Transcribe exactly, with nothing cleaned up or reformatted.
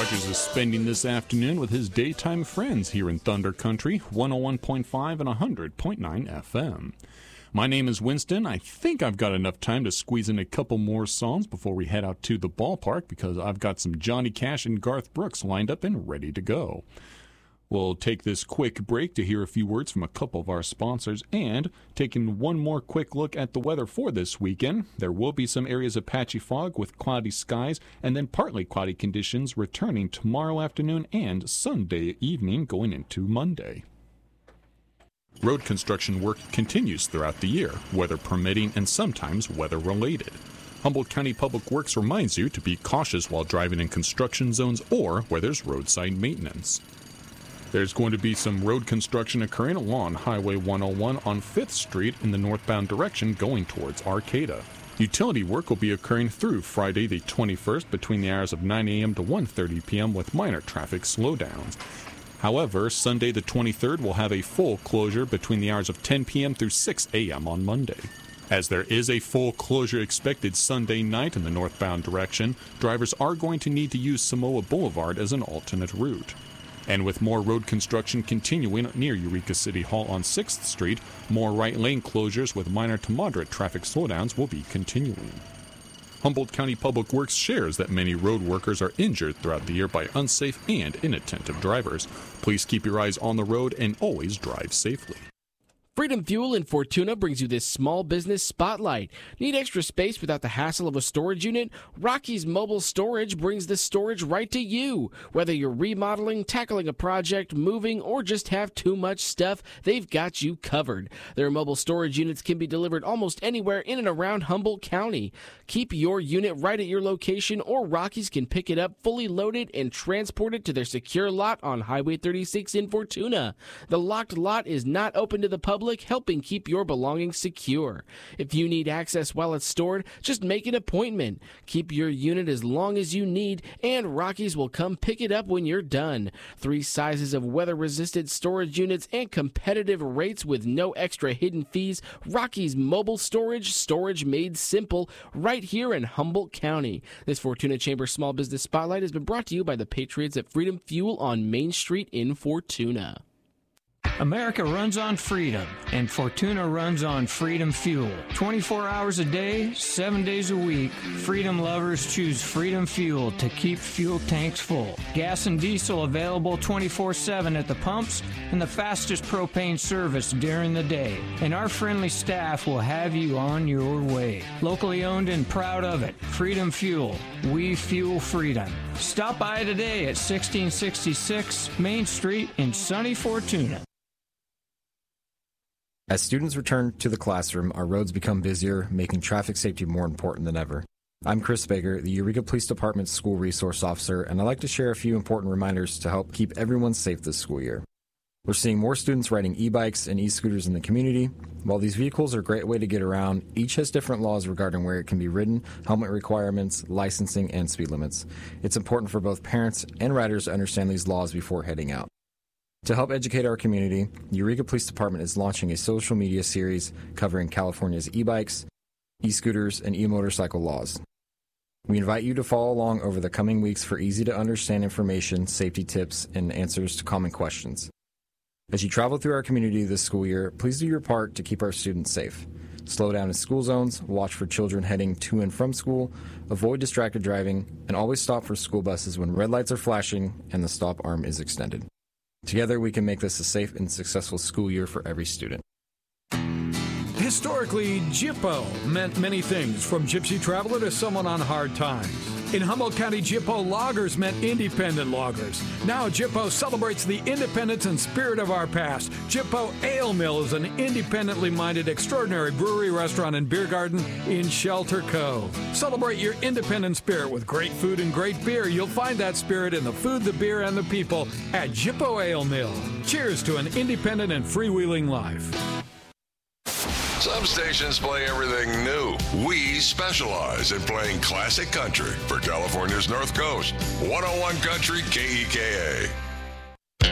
Rogers is spending this afternoon with his daytime friends here in Thunder Country, one oh one point five and one hundred point nine F M. My name is Winston. I think I've got enough time to squeeze in a couple more songs before we head out to the ballpark because I've got some Johnny Cash and Garth Brooks lined up and ready to go. We'll take this quick break to hear a few words from a couple of our sponsors and taking one more quick look at the weather for this weekend. There will be some areas of patchy fog with cloudy skies and then partly cloudy conditions returning tomorrow afternoon and Sunday evening going into Monday. Road construction work continues throughout the year, weather permitting and sometimes weather-related. Humboldt County Public Works reminds you to be cautious while driving in construction zones or where there's roadside maintenance. There's going to be some road construction occurring along Highway one oh one on fifth Street in the northbound direction going towards Arcata. Utility work will be occurring through Friday the twenty-first between the hours of nine a.m. to one thirty p.m. with minor traffic slowdowns. However, Sunday the twenty-third will have a full closure between the hours of ten p.m. through six a.m. on Monday. As there is a full closure expected Sunday night in the northbound direction, drivers are going to need to use Samoa Boulevard as an alternate route. And with more road construction continuing near Eureka City Hall on sixth Street, more right lane closures with minor to moderate traffic slowdowns will be continuing. Humboldt County Public Works shares that many road workers are injured throughout the year by unsafe and inattentive drivers. Please keep your eyes on the road and always drive safely. Freedom Fuel in Fortuna brings you this small business spotlight. Need extra space without the hassle of a storage unit? Rocky's Mobile Storage brings the storage right to you. Whether you're remodeling, tackling a project, moving, or just have too much stuff, they've got you covered. Their mobile storage units can be delivered almost anywhere in and around Humboldt County. Keep your unit right at your location, or Rocky's can pick it up fully loaded and transport it to their secure lot on Highway thirty-six in Fortuna. The locked lot is not open to the public, helping keep your belongings secure. If you need access while it's stored, just make an appointment. Keep your unit as long as you need, and Rockies will come pick it up when you're done. Three sizes of weather-resistant storage units and competitive rates with no extra hidden fees. Rockies Mobile Storage, storage made simple, right here in Humboldt County. This Fortuna Chamber Small Business Spotlight has been brought to you by the Patriots at Freedom Fuel on Main Street in Fortuna. America runs on freedom, and Fortuna runs on Freedom Fuel. twenty-four hours a day, seven days a week, freedom lovers choose Freedom Fuel to keep fuel tanks full. Gas and diesel available twenty-four seven at the pumps, and the fastest propane service during the day. And our friendly staff will have you on your way. Locally owned and proud of it. Freedom Fuel. We fuel freedom. Stop by today at sixteen sixty-six Main Street in sunny Fortuna. As students return to the classroom, our roads become busier, making traffic safety more important than ever. I'm Chris Baker, the Eureka Police Department's School Resource Officer, and I'd like to share a few important reminders to help keep everyone safe this school year. We're seeing more students riding e-bikes and e-scooters in the community. While these vehicles are a great way to get around, each has different laws regarding where it can be ridden, helmet requirements, licensing, and speed limits. It's important for both parents and riders to understand these laws before heading out. To help educate our community, the Eureka Police Department is launching a social media series covering California's e-bikes, e-scooters, and e-motorcycle laws. We invite you to follow along over the coming weeks for easy-to-understand information, safety tips, and answers to common questions. As you travel through our community this school year, please do your part to keep our students safe. Slow down in school zones, watch for children heading to and from school, avoid distracted driving, and always stop for school buses when red lights are flashing and the stop arm is extended. Together, we can make this a safe and successful school year for every student. Historically, Jippo meant many things, from gypsy traveler to someone on hard times. In Humboldt County, Jippo loggers meant independent loggers. Now, Jippo celebrates the independence and spirit of our past. Jippo Ale Mill is an independently minded, extraordinary brewery, restaurant, and beer garden in Shelter Cove. Celebrate your independent spirit with great food and great beer. You'll find that spirit in the food, the beer, and the people at Jippo Ale Mill. Cheers to an independent and freewheeling life. Some stations play everything new. We specialize in playing classic country for California's North Coast. one oh one Country K E K A.